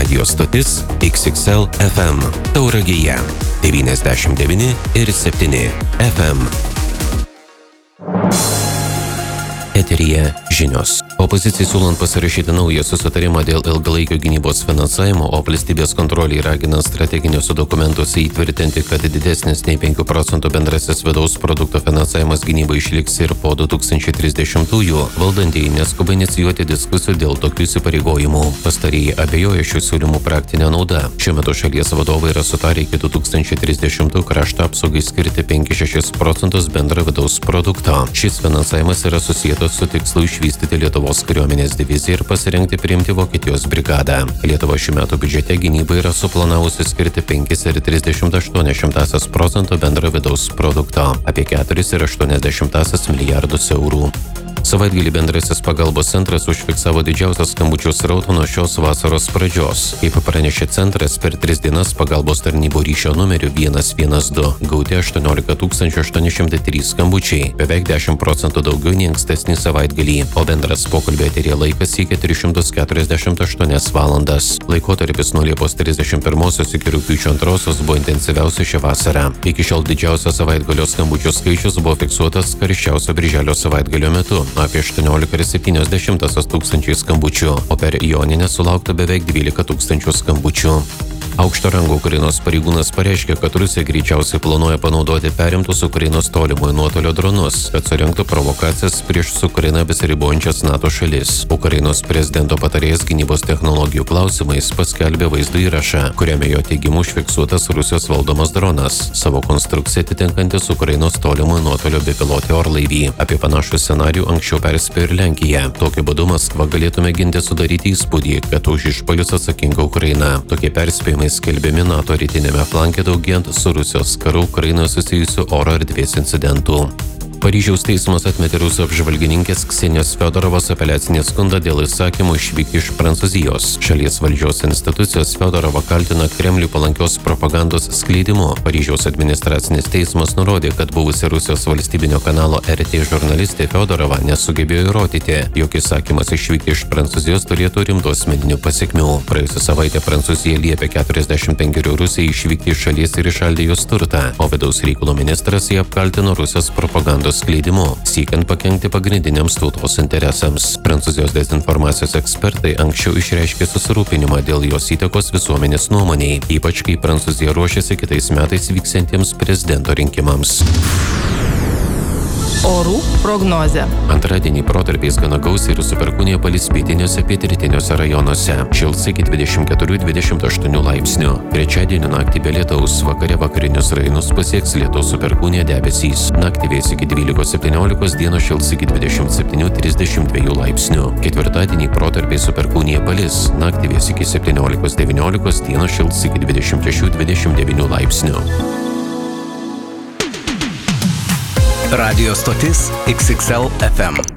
Radio stotis XXL FM. Tauragėje 99,7 FM. Eteryje žinios. Opozicijai siūlant pasirašyti naują susitarimą dėl ilgalaikio gynybos finansavimo, o valstybės kontroliai ragina strateginiuose dokumentuose įtvirtinti, kad didesnis nei 5 procentų bendrasis vidaus produkto finansavimas gynybai išliks ir po 2030-ųjų. Valdantieji neskuba inicijuoti diskusijų dėl tokių įsipareigojimų. Pastarieji abejoja šių siūlymų praktinę naudą. Šiuo metu šalies vadovai yra sutarę iki 2030 krašto apsaugai skirti 5-6 procentus bendro vidaus produkto. Šis finansavimas yra susijęs su tikslu išvystyti Lietuvos kariuomenės diviziją ir pasirengti priimti Vokietijos brigadą. Lietuva šių metų biudžete gynybai yra suplanavusi skirti 5,38 procento bendro vidaus produkto, apie 4,80 milijardus eurų. Savaitgalį bendrasis pagalbos centras užfiksavo didžiausią skambučių srautą nuo šios vasaros pradžios. Kaip pranešė centras, per 3 dienas pagalbos tarnybų ryšio numeriu 112 gauti 18 803 skambučiai, beveik 10 procentų daugiau nei ankstesnį savaitgalį, o bendras pokalbio eteryje laikas siekia 348 valandas. Laikotarpis nuo Liepos 31 iki rugpjūčio 2 buvo intensyviausias šią vasarą. Iki šiol didžiausias savaitgalio skambučių skaičius buvo fiksuotas karščiausio birželio savaitgalio metu – apie 18,7 tūkstančiai skambučių, o per Joninę sulaukta beveik 12 tūkstančių skambučių. Aukšto rango Ukrainos pareigūnas pareiškė, kad Rusija greičiausiai planuoja panaudoti perimtus Ukrainos tolimojo nuotolio dronus, kad surengtų provokacijas prieš su Ukraina besiribojančias NATO šalis. Ukrainos prezidento patarėjas gynybos technologijų klausimais paskelbė vaizdo įrašą, kuriame jo teigimu užfiksuotas Rusijos valdomas dronas, savo konstrukciją atitinkantis Ukrainos tolimojo nuotolio bepilotį orlaivį. Apie panašų scenarijų anksčiau perspėjo ir Lenkija. Tokiu būdu Maskva galėtų mėginti sudaryti įspūdį, kad už išpuolius atsakinga Ukraina. Tokie perspėjimai skelbiami NATO rytinėme flanke daugėjant su Rusijos karu Ukrainoje susijusių oro erdvės incidentų. Paryžiaus teismas atmetė rusų apžvalgininkės Ksenijos Fiodorovos apeliacinį skundą dėl įsakymo išvykti iš Prancūzijos. Šalies valdžios institucijos Fiodorovą kaltina Kremliui palankios propagandos skleidimu. Paryžiaus administracinis teismas nurodė, kad buvusi Rusijos valstybinio kanalo RT žurnalistė Fiodorova nesugebėjo įrodyti, jog įsakymas išvykti iš Prancūzijos turėtų rimtų asmeninių pasekmių. Praėjusią savaitę Prancūzija liepė 45 Rusijai išvykti iš šalies ir įšaldė jos turtą, o vidaus reikalų ministras jį apkaltino Rusijos propagandos skleidimu, siekiant pakenkti pagrindiniams tautos interesams. Prancūzijos dezinformacijos ekspertai anksčiau išreiškė susirūpinimą dėl jos įtakos visuomenės nuomoniai, ypač kai Prancūzija ruošiasi kitais metais vyksiantiems prezidento rinkimams. Orų prognozė. Antradienį protarpiais gana gausiai ir su perkūnija palis pietiniuose pietrytiniuose rajonuose. Šils iki 24-28 laipsnių. Trečiadienį naktį be lietaus, vakare vakarinius rajonus pasieks lietaus su perkūnija debesys. Naktį vės iki 12-17, dienos šils iki 27-32 laipsnių. Ketvirtadienį protarpiais su perkūnija palis. Naktį vės iki 17-19, dienos šils iki 26-29 laipsnių. Radio stotis XXL FM.